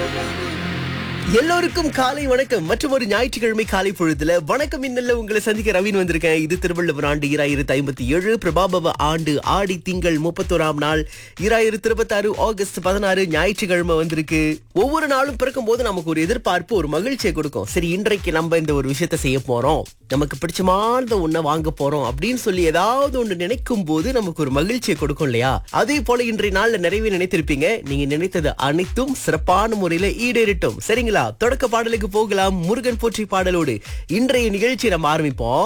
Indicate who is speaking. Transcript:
Speaker 1: எல்லோருக்கும் காலை வணக்கம். மற்றும் ஒரு ஞாயிற்றுக்கிழமை காலை பொழுதுல வணக்கம் இன்னல்ல உங்களை சந்திக்க ரவீன் வந்திருக்கேன். இது திருவள்ளுவர் ஆண்டு 2057 பிரபாபவ ஆண்டு ஆடி திங்கள் 31ஆம் நாள் 2026 ஆகஸ்ட் 16 ஞாயிற்றுக்கிழமை வந்திருக்கு. ஒவ்வொரு நாளும் பிறக்கும் போது நமக்கு ஒரு எதிர்பார்ப்பு, ஒரு மகிழ்ச்சியை கொடுக்கும். சரி, இன்றைக்கு நம்ம இந்த ஒரு விஷயத்த செய்ய போறோம், நமக்கு பிடிச்சமான ஒண்ண வாங்க போறோம் அப்படின்னு சொல்லி ஏதாவது ஒண்ணு நினைக்கும் போது நமக்கு ஒரு மகிழ்ச்சியை கொடுக்கும் இல்லையா? அதே போல இன்றைய நாள்ல நிறைவே நினைத்திருப்பீங்க. நீங்க நினைத்தது அனைத்தும் சிறப்பான முறையில ஈடேறட்டும். சரிங்களா? தொடக்க பாடலுக்கு போகலாம். முருகன் போற்றி பாடலோடு இன்றைய நிகழ்ச்சி நம்ம ஆரம்பிப்போம்.